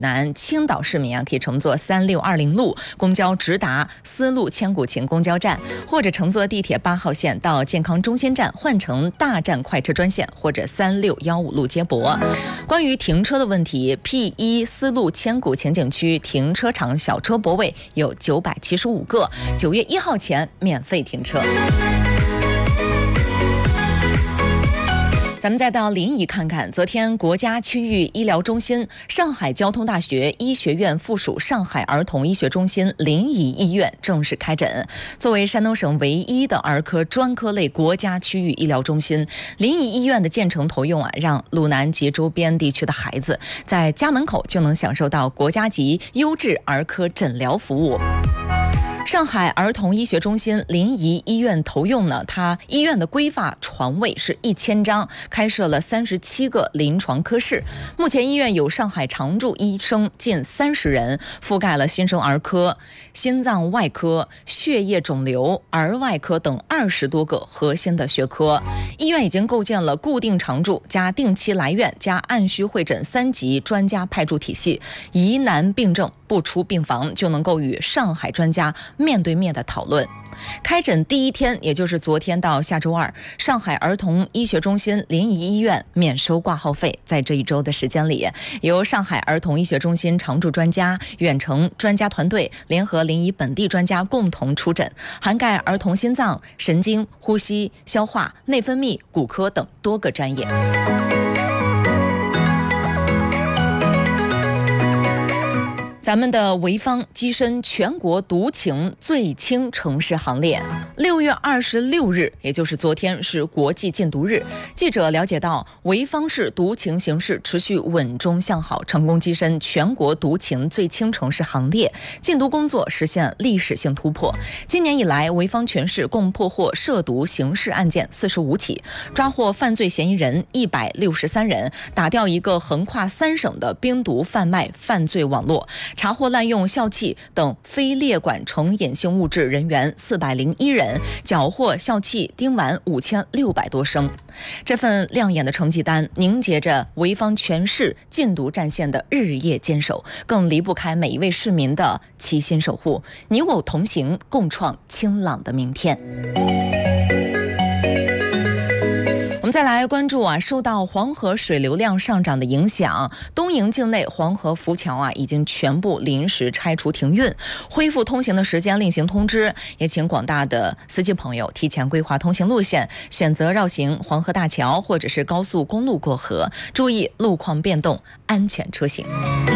南青岛市民可以乘坐3620路公交直达丝路千古情公交站，或者乘坐地铁8号线到健康中心站换乘大站快车专线，或者3615路接驳。关于停车的问题， P1 丝路千古情景区停车场小车泊位有975个，9月1号前免费停车。咱们再到临沂看看，昨天国家区域医疗中心上海交通大学医学院附属上海儿童医学中心临沂医院正式开诊。作为山东省唯一的儿科专科类国家区域医疗中心，临沂医院的建成投用让鲁南及周边地区的孩子在家门口就能享受到国家级优质儿科诊疗服务。上海儿童医学中心临沂医院投用呢，它医院的规划床位是1000张，开设了37个临床科室。目前医院有上海常驻医生近30人，覆盖了新生儿科、心脏外科、血液肿瘤、儿外科等20多个核心的学科。医院已经构建了固定常驻加定期来院加按需会诊3级专家派驻体系，疑难病症不出病房就能够与上海专家面对面的讨论。开诊第一天，也就是昨天到下周2，上海儿童医学中心临沂医院免收挂号费。在这一周的时间里，由上海儿童医学中心常驻专家、远程专家团队联合临沂本地专家共同出诊，涵盖儿童心脏、神经、呼吸、消化、内分泌、骨科等多个专业。咱们的潍坊跻身全国毒情最轻城市行列。6月26日，也就是昨天，是国际禁毒日。记者了解到，潍坊市毒情形势持续稳中向好，成功跻身全国毒情最轻城市行列，禁毒工作实现历史性突破。今年以来，潍坊全市共破获涉毒刑事案件45起，抓获犯罪嫌疑人163人，打掉一个横跨3省的冰毒贩卖犯罪网络，查获滥用笑气等非列管成瘾性物质人员401人，缴获笑气丁烷5600多升。这份亮眼的成绩单凝结着潍坊全市禁毒战线的日夜坚守，更离不开每一位市民的齐心守护。你我同行，共创清朗的明天。我们再来关注受到黄河水流量上涨的影响，东营境内黄河浮桥已经全部临时拆除停运，恢复通行的时间另行通知。也请广大的司机朋友提前规划通行路线，选择绕行黄河大桥或者是高速公路过河，注意路况变动，安全车行。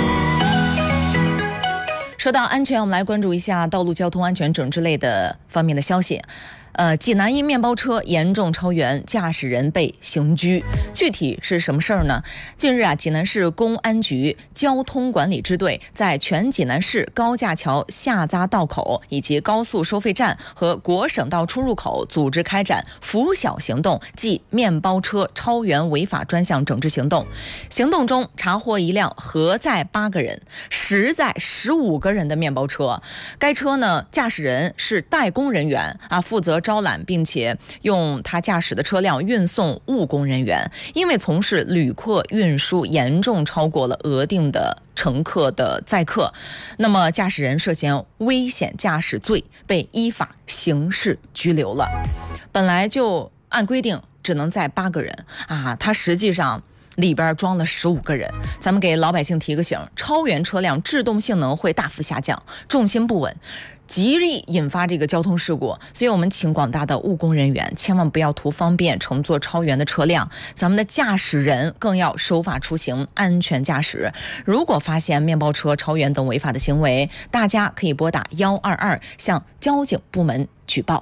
说到安全，我们来关注一下道路交通安全整治类的方面的消息。济南一面包车严重超员，驾驶人被刑拘。具体是什么事儿呢？近日济南市公安局交通管理支队在全济南市高架桥下匝道口以及高速收费站和国省道出入口组织开展拂晓行动暨面包车超员违法专项整治行动。行动中查获一辆核载8个人、实载15个人的面包车，该车呢驾驶人是代工人员负责招揽并且用他驾驶的车辆运送务工人员，因为从事旅客运输严重超过了额定的乘客的载客，那么驾驶人涉嫌危险驾驶罪，被依法刑事拘留了。本来就按规定只能载8个人他实际上里边装了15个人。咱们给老百姓提个醒，超员车辆制动性能会大幅下降，重心不稳，极易引发这个交通事故。所以我们请广大的务工人员千万不要图方便乘坐超员的车辆，咱们的驾驶人更要守法出行，安全驾驶。如果发现面包车超员等违法的行为，大家可以拨打122向交警部门举报。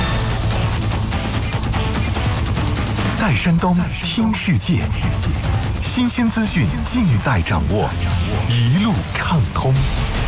在山东听世界，新鲜资讯尽在掌握，一路畅通。